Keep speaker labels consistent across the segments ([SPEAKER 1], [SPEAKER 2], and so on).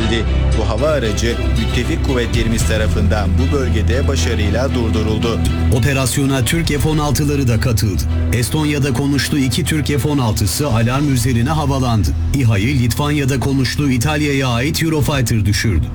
[SPEAKER 1] getirildi. Bu hava aracı müttefik kuvvetlerimiz tarafından bu bölgede başarıyla durduruldu.
[SPEAKER 2] Operasyona Türk F-16'ları da katıldı. Estonya'da konuştu 2 Türk F-16'sı alarm üzerine havalandı. İHA'yı Litvanya'da konuştu İtalya'ya ait Eurofighter düşürdü.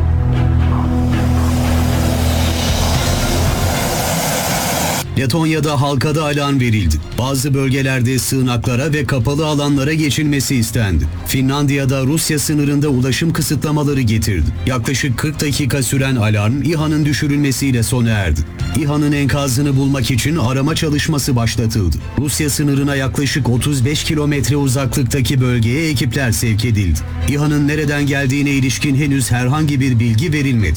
[SPEAKER 2] Letonya'da halkada alarm verildi. Bazı bölgelerde sığınaklara ve kapalı alanlara geçilmesi istendi. Finlandiya'da Rusya sınırında ulaşım kısıtlamaları getirdi. Yaklaşık 40 dakika süren alarm İHA'nın düşürülmesiyle sona erdi. İHA'nın enkazını bulmak için arama çalışması başlatıldı. Rusya sınırına yaklaşık 35 kilometre uzaklıktaki bölgeye ekipler sevk edildi. İHA'nın nereden geldiğine ilişkin henüz herhangi bir bilgi verilmedi.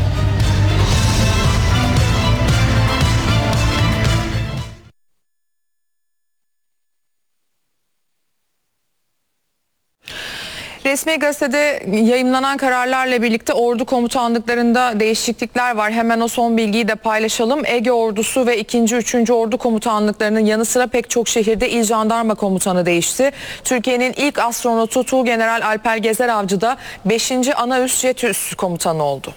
[SPEAKER 3] Resmi gazetede yayımlanan kararlarla birlikte ordu komutanlıklarında değişiklikler var. Hemen o son bilgiyi de paylaşalım. Ege Ordusu ve 2. 3. Ordu komutanlıklarının yanı sıra pek çok şehirde İl Jandarma Komutanı değişti. Türkiye'nin ilk astronotu Tuğgeneral Alper Gezeravcı da 5. Ana Üst Jet Üs Komutanı oldu.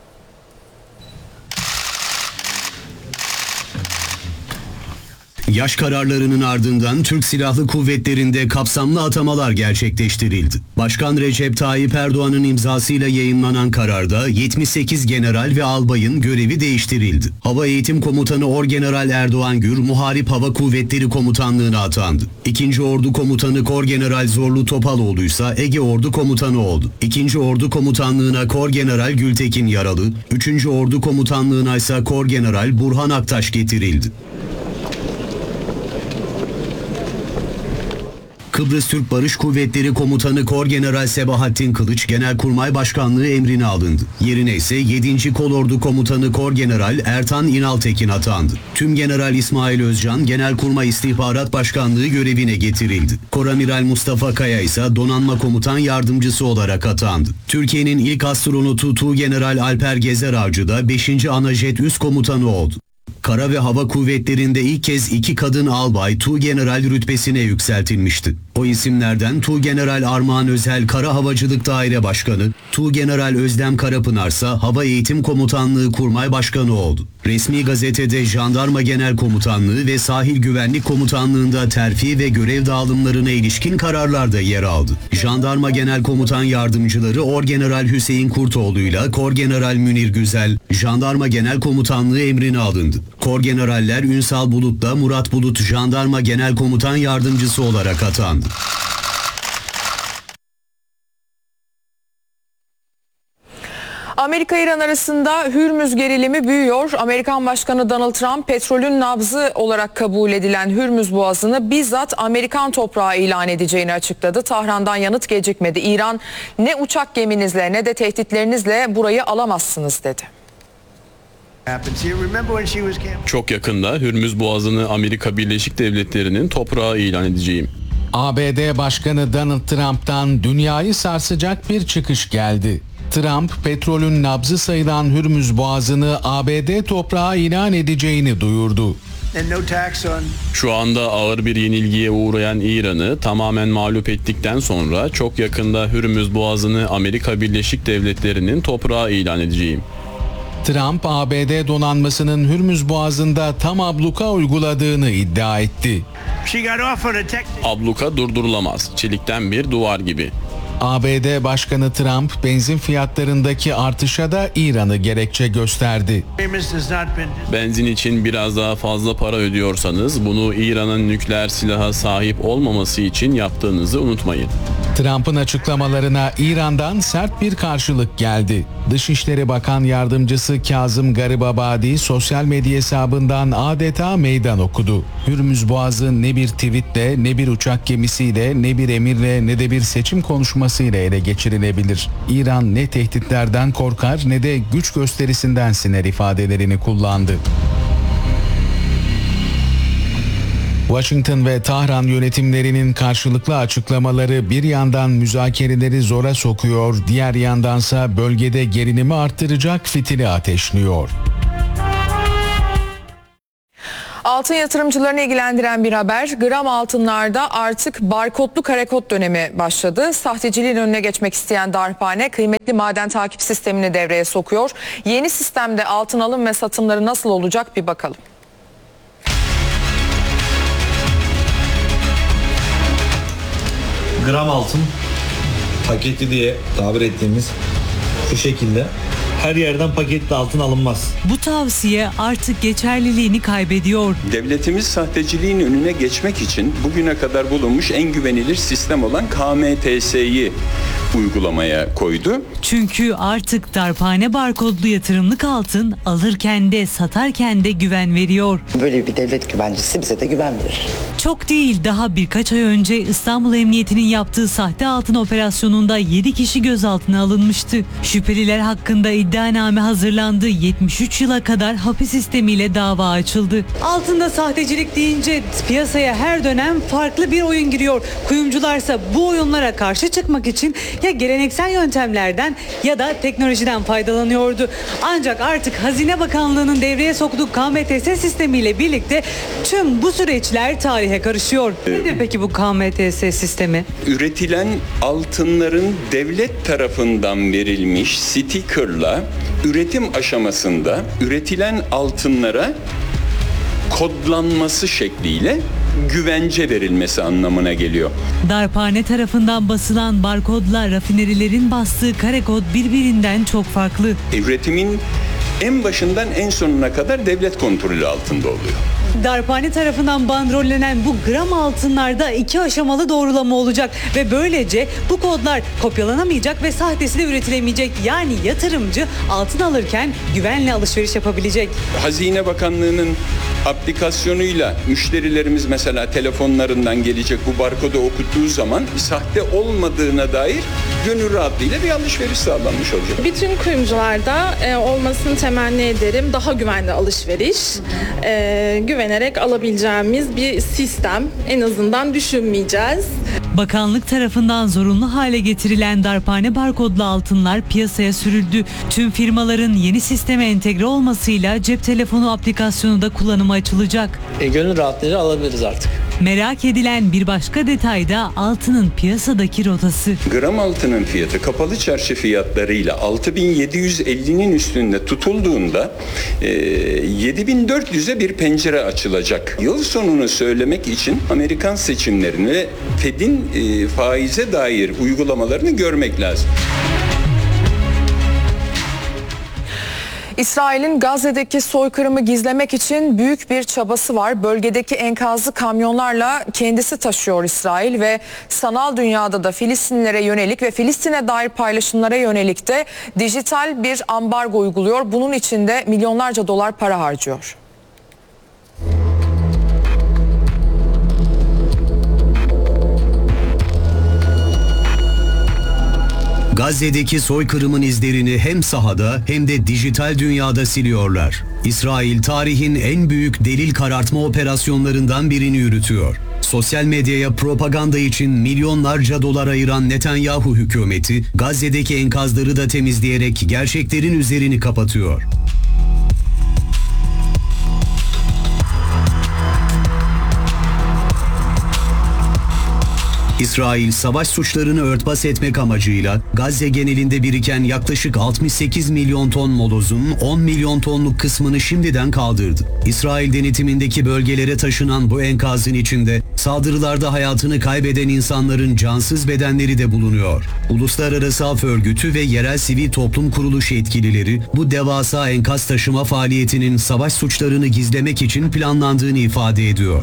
[SPEAKER 2] Yaş kararlarının ardından Türk Silahlı Kuvvetleri'nde kapsamlı atamalar gerçekleştirildi. Başkan Recep Tayyip Erdoğan'ın imzasıyla yayımlanan kararda 78 general ve albayın görevi değiştirildi. Hava Eğitim Komutanı Orgeneral Erdoğan Gür, Muharip Hava Kuvvetleri Komutanlığı'na atandı. 2. Ordu Komutanı Korgeneral Zorlu Topaloğlu ise Ege Ordu Komutanı oldu. 2. Ordu Komutanlığı'na Korgeneral Gültekin Yaralı, 3. Ordu Komutanlığı'na ise Korgeneral Burhan Aktaş getirildi. Kıbrıs Türk Barış Kuvvetleri Komutanı Korgeneral Sebahattin Kılıç Genelkurmay Başkanlığı emrine alındı. Yerine ise 7. Kolordu Komutanı Korgeneral Ertan İnaltekin atandı. Tümgeneral İsmail Özcan Genelkurmay İstihbarat Başkanlığı görevine getirildi. Koramiral Mustafa Kaya ise Donanma Komutan Yardımcısı olarak atandı. Türkiye'nin ilk astronotu Tuğgeneral Alper Gezeravcı da 5. Ana Jet Üs Komutanı oldu. Kara ve Hava Kuvvetleri'nde ilk kez 2 kadın albay Tuğgeneral rütbesine yükseltilmişti. O isimlerden Tuğgeneral Armağan Özel Kara Havacılık Daire Başkanı, Tuğgeneral Özlem Karapınar ise Hava Eğitim Komutanlığı Kurmay Başkanı oldu. Resmi gazetede Jandarma Genel Komutanlığı ve Sahil Güvenlik Komutanlığı'nda terfi ve görev dağılımlarına ilişkin kararlar da yer aldı. Jandarma Genel Komutan Yardımcıları Orgeneral Hüseyin Kurtoğlu ile Korgeneral Münir Güzel, Jandarma Genel Komutanlığı emrine alındı. Korgeneraller Ünsal Bulut'la Murat Bulut Jandarma Genel Komutan Yardımcısı olarak atandı.
[SPEAKER 3] Amerika-İran arasında Hürmüz gerilimi büyüyor. Amerikan Başkanı Donald Trump petrolün nabzı olarak kabul edilen Hürmüz Boğazı'nı bizzat Amerikan toprağı ilan edeceğini açıkladı. Tahran'dan yanıt gecikmedi. İran ne uçak geminizle ne de tehditlerinizle burayı alamazsınız dedi.
[SPEAKER 4] Çok yakında Hürmüz Boğazı'nı Amerika Birleşik Devletleri'nin toprağı ilan edeceğim.
[SPEAKER 5] ABD Başkanı Donald Trump'tan dünyayı sarsacak bir çıkış geldi. Trump, petrolün nabzı sayılan Hürmüz Boğazı'nı ABD toprağı ilan edeceğini duyurdu.
[SPEAKER 4] Şu anda ağır bir yenilgiye uğrayan İran'ı tamamen mağlup ettikten sonra çok yakında Hürmüz Boğazı'nı Amerika Birleşik Devletleri'nin toprağı ilan edeceğim.
[SPEAKER 5] Trump, ABD donanmasının Hürmüz Boğazı'nda tam abluka uyguladığını iddia etti.
[SPEAKER 4] Abluka durdurulamaz, çelikten bir duvar gibi.
[SPEAKER 5] ABD Başkanı Trump, benzin fiyatlarındaki artışa da İran'ı gerekçe gösterdi.
[SPEAKER 4] Benzin için biraz daha fazla para ödüyorsanız bunu İran'ın nükleer silaha sahip olmaması için yaptığınızı unutmayın.
[SPEAKER 5] Trump'ın açıklamalarına İran'dan sert bir karşılık geldi. Dışişleri Bakan Yardımcısı Kazım Garibabadi sosyal medya hesabından adeta meydan okudu. Hürmüz Boğazı ne bir tweetle, ne bir uçak gemisiyle, ne bir emirle, ne de bir seçim konuşmasıyla ele geçirilebilir. İran ne tehditlerden korkar ne de güç gösterisinden siner ifadelerini kullandı. Washington ve Tahran yönetimlerinin karşılıklı açıklamaları bir yandan müzakereleri zora sokuyor, diğer yandansa bölgede gerilimi arttıracak fitili ateşliyor.
[SPEAKER 3] Altın yatırımcılarını ilgilendiren bir haber. Gram altınlarda artık barkodlu karekod dönemi başladı. Sahteciliğin önüne geçmek isteyen darphane kıymetli maden takip sistemini devreye sokuyor. Yeni sistemde altın alım ve satımları nasıl olacak bir bakalım.
[SPEAKER 6] Gram altın paketli diye tabir ettiğimiz şu şekilde her yerden paketli altın alınmaz.
[SPEAKER 7] Bu tavsiye artık geçerliliğini kaybediyor.
[SPEAKER 8] Devletimiz sahteciliğin önüne geçmek için bugüne kadar bulunmuş en güvenilir sistem olan KMTS'yi uygulamaya koydu.
[SPEAKER 7] Çünkü artık darphane barkodlu yatırımlık altın alırken de satarken de güven veriyor.
[SPEAKER 9] Böyle bir devlet güvencesi bize de güven verir.
[SPEAKER 7] Çok değil, daha birkaç ay önce İstanbul Emniyeti'nin yaptığı sahte altın operasyonunda 7 kişi gözaltına alınmıştı. Şüpheliler hakkında iddianame hazırlandı. 73 yıla kadar hapis sistemiyle dava açıldı. Altında sahtecilik deyince piyasaya her dönem farklı bir oyun giriyor. Kuyumcularsa bu oyunlara karşı çıkmak için ya geleneksel yöntemlerden ya da teknolojiden faydalanıyordu. Ancak artık Hazine Bakanlığı'nın devreye soktuğu KMTS sistemiyle birlikte tüm bu süreçler tarihe karışıyor. Nedir peki bu KMTS sistemi?
[SPEAKER 8] Üretilen altınların devlet tarafından verilmiş stickerla üretim aşamasında üretilen altınlara kodlanması şekliyle güvence verilmesi anlamına geliyor.
[SPEAKER 7] Darphane tarafından basılan barkodla rafinerilerin bastığı karekod birbirinden çok farklı.
[SPEAKER 8] Üretimin en başından en sonuna kadar devlet kontrolü altında oluyor.
[SPEAKER 7] Darphane tarafından bandrollenen bu gram altınlarda 2 aşamalı doğrulama olacak ve böylece bu kodlar kopyalanamayacak ve sahtesi de üretilemeyecek. Yani yatırımcı altın alırken güvenle alışveriş yapabilecek.
[SPEAKER 8] Hazine Bakanlığı'nın aplikasyonuyla müşterilerimiz mesela telefonlarından gelecek bu barkodu okuttuğu zaman sahte olmadığına dair gönül rahatlığıyla bir alışveriş sağlanmış olacak.
[SPEAKER 10] Bütün kuyumcularda olmasını temenni ederim. Daha güvenli alışveriş, güvenerek alabileceğimiz bir sistem. En azından düşünmeyeceğiz.
[SPEAKER 7] Bakanlık tarafından zorunlu hale getirilen darphane barkodlu altınlar piyasaya sürüldü. Tüm firmaların yeni sisteme entegre olmasıyla cep telefonu aplikasyonu da kullanıma açılacak.
[SPEAKER 6] Gönül rahatlığıyla alabiliriz artık.
[SPEAKER 7] Merak edilen bir başka detay da altının piyasadaki rotası.
[SPEAKER 8] Gram altının fiyatı kapalı çarşı fiyatlarıyla 6.750'nin üstünde tutulduğunda 7.400'e bir pencere açılacak. Yıl sonunu söylemek için Amerikan seçimlerini ve Fed'in faize dair uygulamalarını görmek lazım.
[SPEAKER 3] İsrail'in Gazze'deki soykırımı gizlemek için büyük bir çabası var. Bölgedeki enkazı kamyonlarla kendisi taşıyor İsrail ve sanal dünyada da Filistinlilere yönelik ve Filistin'e dair paylaşımlara yönelik de dijital bir ambargo uyguluyor. Bunun için de milyonlarca dolar para harcıyor.
[SPEAKER 2] Gazze'deki soykırımın izlerini hem sahada hem de dijital dünyada siliyorlar. İsrail tarihin en büyük delil karartma operasyonlarından birini yürütüyor. Sosyal medyaya propaganda için milyonlarca dolar ayıran Netanyahu hükümeti Gazze'deki enkazları da temizleyerek gerçeklerin üzerini kapatıyor. İsrail savaş suçlarını örtbas etmek amacıyla Gazze genelinde biriken yaklaşık 68 milyon ton molozun 10 milyon tonluk kısmını şimdiden kaldırdı. İsrail denetimindeki bölgelere taşınan bu enkazın içinde saldırılarda hayatını kaybeden insanların cansız bedenleri de bulunuyor. Uluslararası Af Örgütü ve yerel sivil toplum kuruluşu yetkilileri bu devasa enkaz taşıma faaliyetinin savaş suçlarını gizlemek için planlandığını ifade ediyor.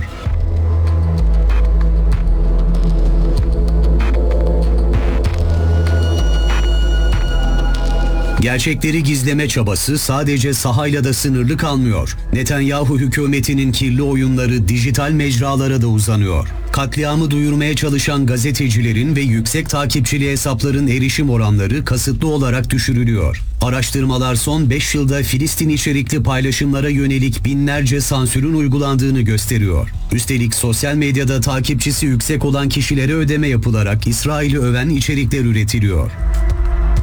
[SPEAKER 2] Gerçekleri gizleme çabası sadece sahayla da sınırlı kalmıyor. Netanyahu hükümetinin kirli oyunları dijital mecralara da uzanıyor. Katliamı duyurmaya çalışan gazetecilerin ve yüksek takipçili hesapların erişim oranları kasıtlı olarak düşürülüyor. Araştırmalar son 5 yılda Filistin içerikli paylaşımlara yönelik binlerce sansürün uygulandığını gösteriyor. Üstelik sosyal medyada takipçisi yüksek olan kişilere ödeme yapılarak İsrail'i öven içerikler üretiliyor.